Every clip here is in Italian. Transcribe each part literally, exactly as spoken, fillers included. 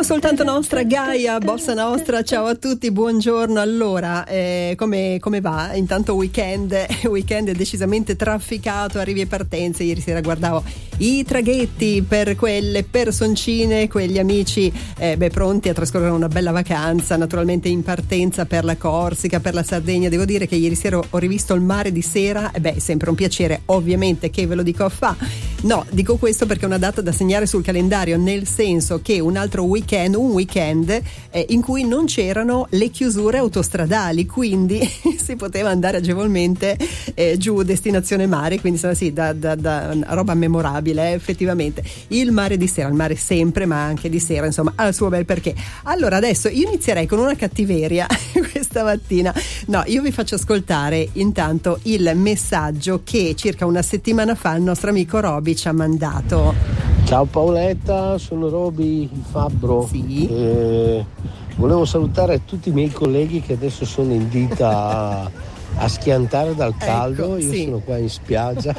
soltanto nostra, Gaia, Bossa Nostra, ciao a tutti, buongiorno. Allora, eh, come, come va? Intanto weekend, weekend decisamente trafficato, arrivi e partenze. Ieri sera guardavo i traghetti per quelle personcine, quegli amici eh, beh, pronti a trascorrere una bella vacanza, naturalmente in partenza per la Corsica, per la Sardegna. Devo dire che ieri sera ho rivisto il mare di sera, e beh, è sempre un piacere, ovviamente, che ve lo dico a fa. No, dico questo perché è una data da segnare sul calendario, nel senso che un altro weekend, un weekend eh, in cui non c'erano le chiusure autostradali, quindi si poteva andare agevolmente eh, giù destinazione mare, quindi sarà sì, da, da, da roba memorabile, eh, effettivamente. Il mare di sera, il mare sempre, ma anche di sera, insomma, ha il suo bel perché. Allora adesso io inizierei con una cattiveria questa mattina. No, io vi faccio ascoltare intanto il messaggio che circa una settimana fa il nostro amico Roby ci ha mandato. Ciao Paoletta, sono Roby, il fabbro. Sì. Eh, volevo salutare tutti i miei colleghi che adesso sono in ditta a, a schiantare dal caldo. Ecco, io sì. sono qua in spiaggia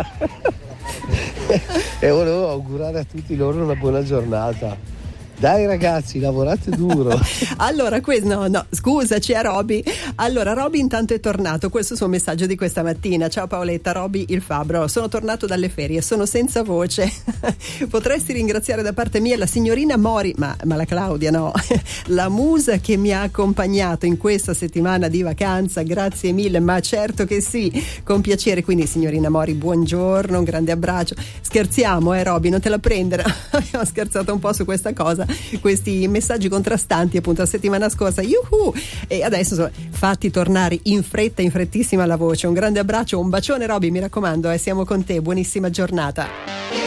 e volevo augurare a tutti loro una buona giornata. Dai ragazzi, lavorate duro. Allora, questo no, no, scusaci a Roby. Allora, Roby intanto è tornato, questo è il suo messaggio di questa mattina. Ciao Paoletta, Roby il fabbro. Sono tornato dalle ferie, sono senza voce. Potresti ringraziare da parte mia la signorina Mori, ma, ma la Claudia no, la musa che mi ha accompagnato in questa settimana di vacanza. Grazie mille, ma certo che sì, con piacere. Quindi signorina Mori, buongiorno, un grande abbraccio. Scherziamo, eh Roby, non te la prendere. Abbiamo scherzato un po' su questa cosa. Questi messaggi contrastanti appunto la settimana scorsa, yuhu! E adesso insomma, fatti tornare in fretta, in frettissima la voce. Un grande abbraccio, un bacione Roby, mi raccomando, eh, siamo con te, buonissima giornata.